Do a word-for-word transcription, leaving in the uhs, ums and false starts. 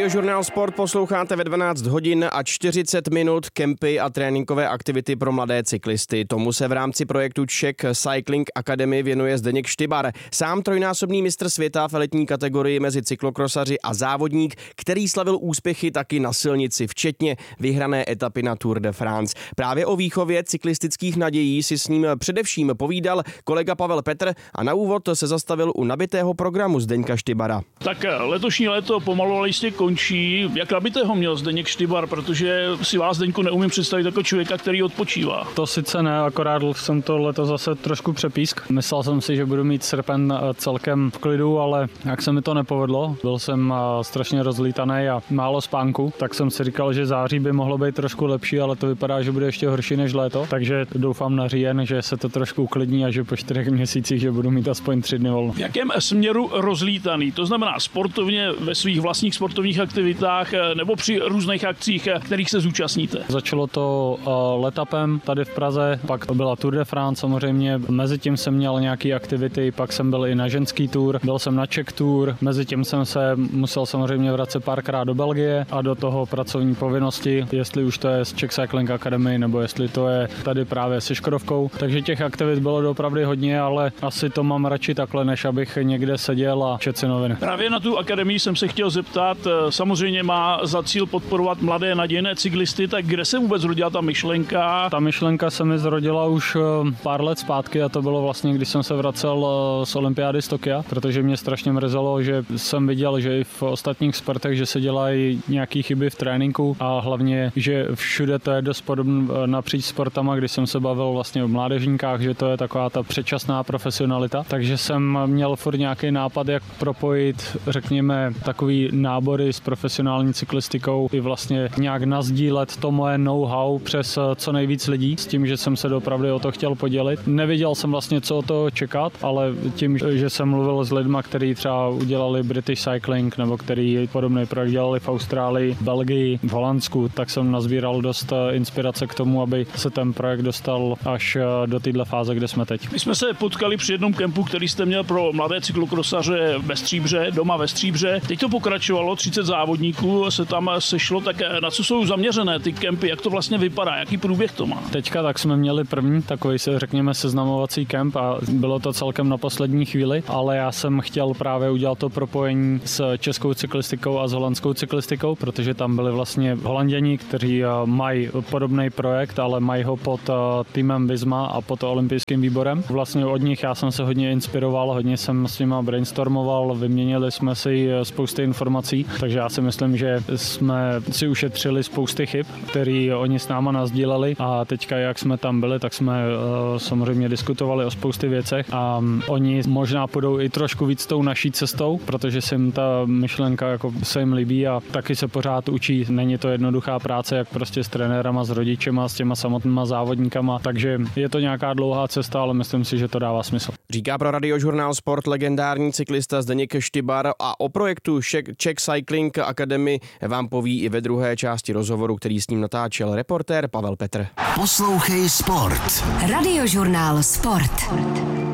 Radiožurnál Sport posloucháte ve dvanáct hodin a čtyřicet minut. Kempy a tréninkové aktivity pro mladé cyklisty. Tomu se v rámci projektu Czech Cycling Academy věnuje Zdeněk Štybar. Sám trojnásobný mistr světa v elitní kategorii mezi cyklokrosaři a závodník, který slavil úspěchy taky na silnici, včetně vyhrané etapy na Tour de France. Právě o výchově cyklistických nadějí si s ním především povídal kolega Pavel Petr a na úvod se zastavil u nabitého programu Zdeňka Štybara. Tak letošní léto pomalu ale jistě končí. Jak nabitého měl Zdeněk Štybar, protože si vás, Zdeňku, neumím představit jako člověka, který odpočívá. To sice ne, akorát jsem to letos zase trošku přepísk. Myslel jsem si, že budu mít srpen celkem v klidu, ale jak se mi to nepovedlo, byl jsem strašně rozlítaný a málo spánku, tak jsem si říkal, že září by mohlo být trošku lepší, ale to vypadá, že bude ještě horší než léto, takže doufám na říjen, že se to trošku uklidní a že po čtyřech měsících, že budu mít aspoň tři dny volno. V jakém směru rozlítaný? To znamená sportovně ve svých vlastních sportovních aktivitách nebo při různých akcích, kterých se zúčastníte? Začalo to uh, letapem tady v Praze, pak to byla Tour de France samozřejmě, mezi tím jsem měl nějaké aktivity, pak jsem byl i na ženský tour, byl jsem na Czech Tour, mezi tím jsem se musel samozřejmě vracet párkrát do Belgie a do toho pracovní povinnosti, jestli už to je z Czech Cycling Academy nebo jestli to je tady právě se Škodovkou, takže těch aktivit bylo opravdu hodně, ale asi to mám radši takhle, než abych někde seděl a četl si noviny. Právě na tu akademii jsem se chtěl zeptat, samozřejmě má za cíl podporovat mladé nadějné cyklisty, tak kde se vůbec rodila ta myšlenka? Ta myšlenka se mi zrodila už pár let zpátky a to bylo vlastně, když jsem se vracel z olympiády z Tokia, protože mě strašně mrzelo, že jsem viděl, že i v ostatních sportech, že se dělají nějaké chyby v tréninku a hlavně, že všude to je dost podobné napříč sportama, když jsem se bavil vlastně o mládežníkách, že to je taková ta předčasná profesionalita, takže jsem měl furt nějaký nápad, jak propojit, řekněme, takový nábory s profesionální cyklistikou i vlastně nějak nasdílet to moje know-how přes co nejvíc lidí, s tím, že jsem se opravdu o to chtěl podělit. Nevěděl jsem vlastně, co o to čekat, ale tím, že jsem mluvil s lidma, kteří třeba udělali British Cycling nebo který podobný projekt dělali v Austrálii, Belgii, v Holandsku, tak jsem nazbíral dost inspirace k tomu, aby se ten projekt dostal až do téhle fáze, kde jsme teď. My jsme se potkali při jednom kempu, který jste měl pro mladé cyklokrosaře ve Stříbře, doma ve Stříbře. Teď to pokračovalo, třicet závodníků se tam sešlo, tak na co jsou zaměřené ty kempy, jak to vlastně vypadá, jaký průběh to má? Teďka tak jsme měli první takový, řekněme, seznamovací kemp a bylo to celkem na poslední chvíli, ale já jsem chtěl právě udělat to propojení s českou cyklistikou a s holandskou cyklistikou, protože tam byli vlastně Holanděni, kteří mají podobný projekt, ale mají ho pod týmem Visma a pod olympijským výborem. Vlastně od nich já jsem se hodně inspiroval, hodně jsem s nimi brainstormoval, vyměnili jsme si spousty informací, takže já si myslím, že jsme si ušetřili spousty chyb, který oni s náma nasdíleli a teďka, jak jsme tam byli, tak jsme uh, samozřejmě diskutovali o spousty věcech a um, oni možná půjdou i trošku víc tou naší cestou, protože se jim ta myšlenka jako se jim líbí a taky se pořád učí. Není to jednoduchá práce, jak prostě s trenérama, s rodičema, s těma samotnýma závodníkama, takže je to nějaká dlouhá cesta, ale myslím si, že to dává smysl. Říká pro Radiožurnál Sport legendární cyklista Zdeněk Štybar a o projektu Czech Cycling Academy vám poví i ve druhé části rozhovoru, který s ním natáčel reportér Pavel Petr. Poslouchej Sport. Radiožurnál Sport.